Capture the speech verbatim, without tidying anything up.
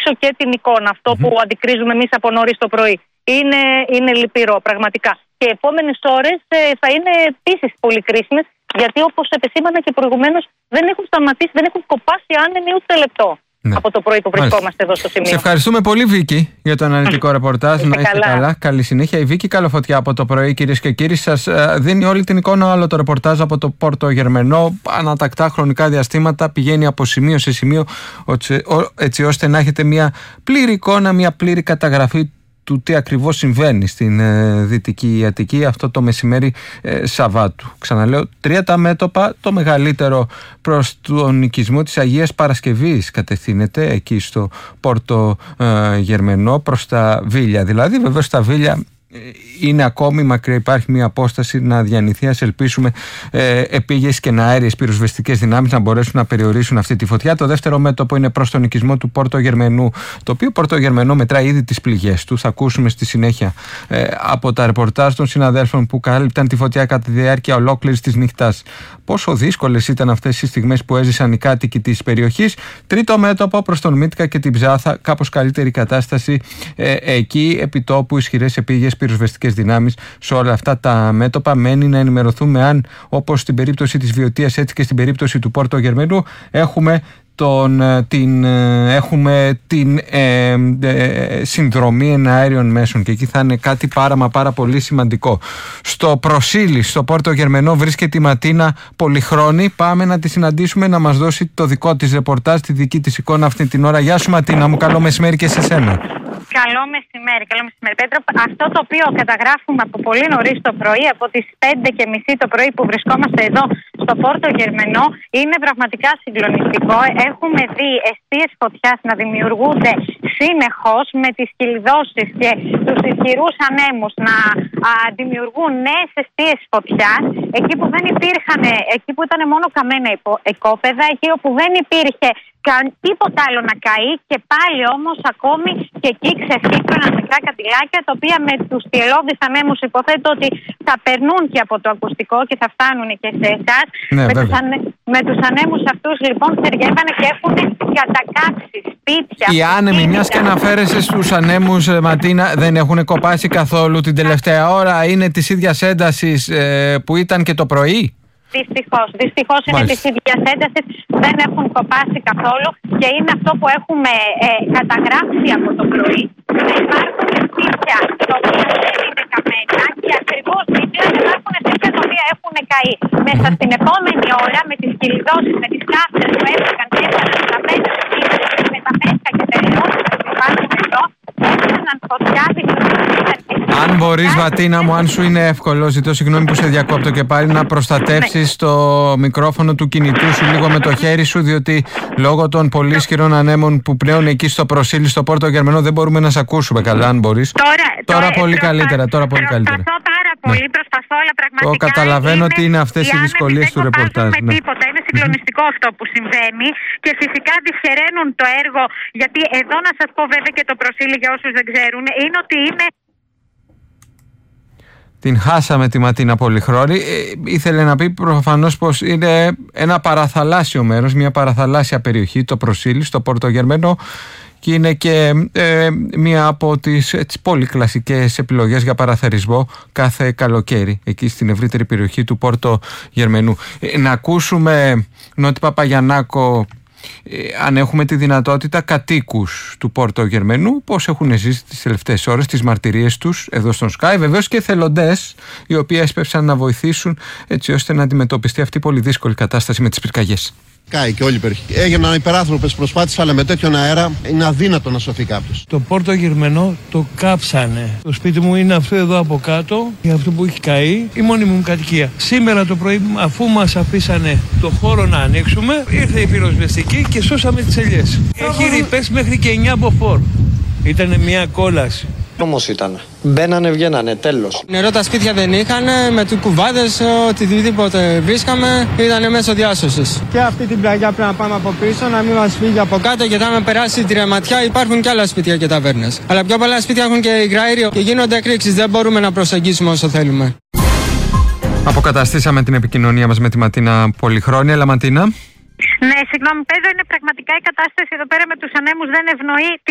δείξω και την εικόνα. Αυτό mm-hmm. που αντικρίζουμε εμείς από νωρίς το πρωί. Είναι, είναι λυπηρό, πραγματικά. Και οι επόμενες ώρες ε, θα είναι επίσης πολύ κρίσιμες, γιατί όπως επεσήμανα και προηγουμένως, δεν έχουν σταματήσει, δεν έχουν κοπάσει άνεμοι ούτε λεπτό. Ναι. Από το πρωί που βρισκόμαστε εδώ στο σημείο. Σε ευχαριστούμε πολύ, Βίκη, για το αναλυτικό ρεπορτάζ. Να είστε καλά. καλά. Καλή συνέχεια. Η Βίκη Καλοφωτιά από το πρωί, κυρίες και κύριοι, σας δίνει όλη την εικόνα. Άλλο το ρεπορτάζ από το Πόρτο Γερμενό. Ανατακτά χρονικά διαστήματα πηγαίνει από σημείο σε σημείο, έτσι ώστε να έχετε μια πλήρη εικόνα, μια πλήρη καταγραφή του τι ακριβώς συμβαίνει στην ε, Δυτική Αττική αυτό το μεσημέρι ε, Σαββάτου. Ξαναλέω, τρία τα μέτωπα, το μεγαλύτερο προς τον οικισμό της Αγίας Παρασκευής κατευθύνεται εκεί στο Πόρτο ε, Γερμενό, προς τα Βίλια. Δηλαδή, βεβαίως τα Βίλια είναι ακόμη μακριά, υπάρχει μια απόσταση να διανυθεί. Ας ελπίσουμε ε, επίγειες και αέριες πυροσβεστικές δυνάμεις να μπορέσουν να περιορίσουν αυτή τη φωτιά. Το δεύτερο μέτωπο είναι προς τον οικισμό του Πόρτο Γερμενού, το οποίο Πόρτο Γερμενό μετράει ήδη τις πληγές του. Θα ακούσουμε στη συνέχεια ε, από τα ρεπορτάζ των συναδέλφων που κάλυπταν τη φωτιά κατά τη διάρκεια ολόκληρης της νύχτας πόσο δύσκολες ήταν αυτές οι στιγμές που έζησαν οι κάτοικοι της περιοχής. Τρίτο μέτωπο προς τον Μίτκα και την Ψάθα, κάπως καλύτερη κατάσταση ε, εκεί, επιτόπου ισχυρές επίγειες πυροσβεστικές δυνάμεις σε όλα αυτά τα μέτωπα. Μένει να ενημερωθούμε αν, όπως στην περίπτωση της Βιωτίας, έτσι και στην περίπτωση του Πόρτο Γερμενού, έχουμε τον, την, έχουμε την ε, ε, συνδρομή εναέριων μέσων, και εκεί θα είναι κάτι πάρα μα πάρα πολύ σημαντικό. Στο Προσίλη, στο Πόρτο Γερμενό, βρίσκεται η Ματίνα Πολυχρόνη. Πάμε να τη συναντήσουμε, να μας δώσει το δικό της ρεπορτάζ, τη δική της εικόνα αυτή την ώρα. Γεια σου, Ματίνα μου, καλό μεσημέρι και σε σένα. Καλό μεσημέρι, καλό μεσημέρι, Πέτρο. Αυτό το οποίο καταγράφουμε από πολύ νωρίς το πρωί, από τις πέντε και μισή το πρωί που βρισκόμαστε εδώ στο Πόρτο Γερμενό, είναι πραγματικά συγκλονιστικό. Έχουμε δει εστίες φωτιάς να δημιουργούνται συνεχώς, με τις κυλιδώσεις και τους ισχυρούς ανέμους να α, δημιουργούν νέες εστίες φωτιάς. Εκεί που δεν υπήρχαν, εκεί που ήταν μόνο καμένα οικόπεδα, εκεί όπου δεν υπήρχε τίποτα άλλο να καεί, και πάλι όμως ακόμη και εκεί ξεφύγαιναν μικρά κατηλάκια, τα οποία με τους θυελλώδεις ανέμους υποθέτω ότι θα περνούν και από το ακουστικό και θα φτάνουν και σε εσάς. Ναι, με, τους ανε... με τους ανέμους αυτούς λοιπόν θεριγεύανε και έχουν κατακάψει σπίτια. Οι άνεμοι, μιας και αναφέρεσαι στους ανέμους, Ματίνα, δεν έχουν κοπάσει καθόλου την τελευταία ώρα? Είναι της ίδιας έντασης ε, που ήταν και το πρωί? Δυστυχώς, δυστυχώς είναι της ίδιας έντασης, δεν έχουν κοπάσει καθόλου, και είναι αυτό που έχουμε ε, καταγράψει από το πρωί. Υπάρχουν σπίτια τα οποία δεν είναι καμένα, και ακριβώς δίπλα υπάρχουν σπίτια τα οποία έχουν καεί. Μέσα στην επόμενη ώρα, με τις κυλιδώσεις, με τις κάφτες που έφυγαν και τα μέσα με τα μέσα και τα ελαιότητα που υπάρχουν εδώ, έφταναν φωτιά. Αν μπορείς, Ματίνα μου, αν σου είναι εύκολο, ζητώ συγγνώμη που σε διακόπτω και πάλι, να προστατεύσεις το μικρόφωνο του κινητού σου λίγο με το χέρι σου, διότι λόγω των πολύ ισχυρών ανέμων που πλέον εκεί στο Προσίλη, στο Πόρτο Γερμενό, δεν μπορούμε να σε ακούσουμε καλά, αν μπορείς. Τώρα, τώρα, τώρα πολύ προσπα... καλύτερα, τώρα πολύ καλύτερα. Προσπαθώ πάρα πολύ, ναι. προσπαθώ, αλλά πραγματικά. Το καταλαβαίνω ότι είναι αυτές οι δυσκολίες του ρεπορτάζ. Δεν με τίποτα, είναι συγκλονιστικό αυτό που συμβαίνει, και φυσικά δυσχεραίνουν το έργο, γιατί εδώ να σας πω βέβαια και το Προσίλη, για όσους δεν ξέρουν, είναι ότι είναι. Την χάσαμε τη Ματίνα Πολυχρόνη. Ε, ήθελε να πει προφανώς πως είναι ένα παραθαλάσσιο μέρος, μια παραθαλάσσια περιοχή, το Προσίλη, στο Πόρτο Γερμενό, και είναι και ε, μία από τις έτσι, πολύ κλασικές επιλογές για παραθερισμό κάθε καλοκαίρι εκεί στην ευρύτερη περιοχή του Πόρτο Γερμενού. Ε, να ακούσουμε, Νότι Παπαγιαννάκο, Ε, αν έχουμε τη δυνατότητα, κατοίκους του Πόρτο Γερμενού, πώς έχουν ζήσει τις τελευταίες ώρες, τις μαρτυρίες τους εδώ στον Sky, βεβαίως και εθελοντές οι οποίοι έσπευσαν να βοηθήσουν έτσι ώστε να αντιμετωπιστεί αυτή η πολύ δύσκολη κατάσταση με τις πυρκαγιές. Κάει και όλη η περιοχή. Έγιναν υπεράνθρωπες προσπάθειες, αλλά με τέτοιον αέρα είναι αδύνατο να σωθεί κάποιος. Το Πόρτο Γερμενό το κάψανε. Το σπίτι μου είναι αυτό εδώ από κάτω, για αυτό που έχει καεί, η μόνη μου κατοικία. Σήμερα το πρωί, αφού μας αφήσανε το χώρο να ανοίξουμε, ήρθε η πυροσβεστική και σώσαμε τις ελιές. Έχει ρηπές μέχρι και εννιά μποφόρ. Ήτανε μια κόλαση. Όμως ήταν. Μπαίνανε, βγαίνανε, τέλος. Νερό τα σπίτια δεν είχαν, με του κουβάδες, οτιδήποτε βρίσκαμε, ήταν μέσω διάσωσης. Και αυτή την πλαγιά πρέπει να πάμε από πίσω, να μην μας φύγει από κάτω, και όταν περάσει τη ρεματιά υπάρχουν και άλλα σπίτια και ταβέρνες. Αλλά πιο πολλά σπίτια έχουν και υγραέριο και γίνονται εκρήξεις, δεν μπορούμε να προσεγγίσουμε όσο θέλουμε. Αποκαταστήσαμε την επικοινωνία μας με τη Ματίνα Πολυχρόνη, αλλά Ματίνα. Ναι, συγγνώμη, Πέτρο, είναι πραγματικά η κατάσταση εδώ πέρα με τους ανέμους δεν ευνοεί